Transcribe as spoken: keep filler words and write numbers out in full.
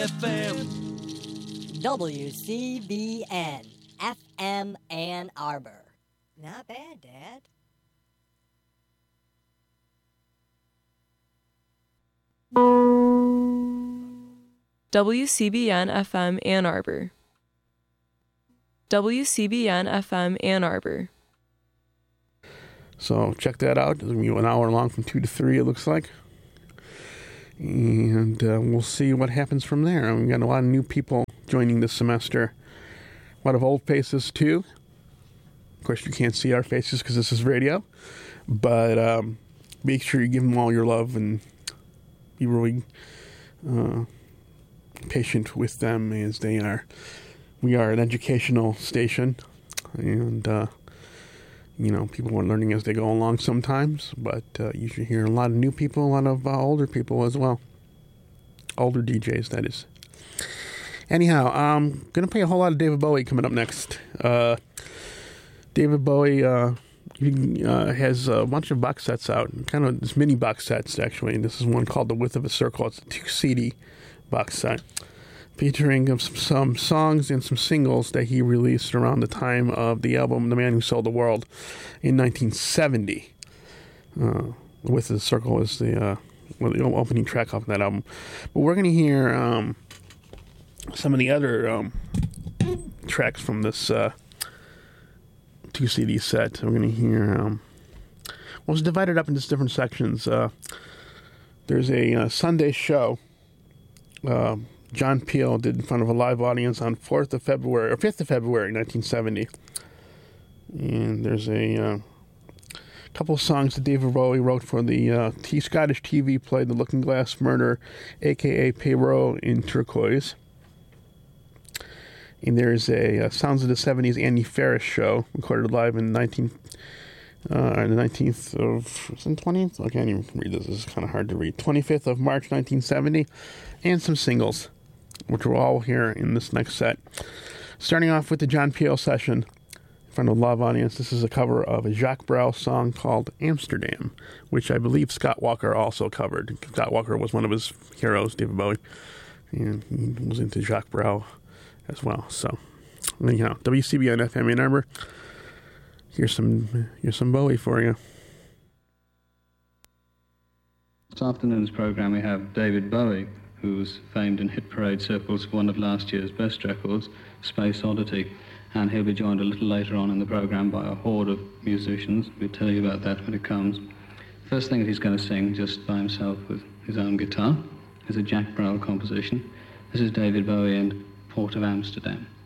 F M. W C B N F M Ann Arbor. Not bad, Dad. W C B N F M Ann Arbor. W C B N F M Ann Arbor. So check that out. It's going to be an hour long from two to three, it looks like. And uh, we'll see what happens from there. We've got a lot of new people joining this semester. A lot of old faces, too. Of course, you can't see our faces because this is radio. But um, make sure you give them all your love and be really uh, patient with them as they are. We are an educational station. And, uh, you know, people are learning as they go along sometimes. But uh, you should hear a lot of new people, a lot of uh, older people as well. Older D Js, that is. Anyhow, I'm going to play a whole lot of David Bowie coming up next. Uh, David Bowie uh, uh, has a bunch of box sets out, kind of this mini box sets, actually. And this is one called The Width of a Circle. It's a two-C D box set featuring some, some songs and some singles that he released around the time of the album The Man Who Sold the World in nineteen seventy. Uh, The Width of the Circle is the, uh, well, the opening track off that album. But we're going to hear Um, some of the other um, tracks from this uh, two-C D set. We're going to hear... Um, well, it's divided up into different sections. Uh, there's a uh, Sunday show uh, John Peel did in front of a live audience on fourth of February, or fifth of February, nineteen seventy. And there's a uh, couple of songs that David Bowie wrote for the uh, T- Scottish T V play The Looking Glass Murder, a k a. Perrault in Turquoise. And there's a uh, Sounds of the seventies Andy Ferris show recorded live in nineteen, uh, the nineteenth of, is it twentieth? I can't even read this. This is kind of hard to read. twenty-fifth of March, nineteen seventy. And some singles, which we'll all hear in this next set. Starting off with the John Peel session in front of a live audience. This is a cover of a Jacques Brel song called Amsterdam, which I believe Scott Walker also covered. Scott Walker was one of his heroes, David Bowie. And he was into Jacques Brel as well. So, anyhow, W C B N F M Ann Arbor. Here's some, here's some Bowie for you. This afternoon's program we have David Bowie, who's famed in hit parade circles for one of last year's best records, Space Oddity, and he'll be joined a little later on in the program by a horde of musicians. We'll tell you about that when it comes. First thing that he's going to sing just by himself with his own guitar is a Jacques Brel composition. This is David Bowie and Port of Amsterdam.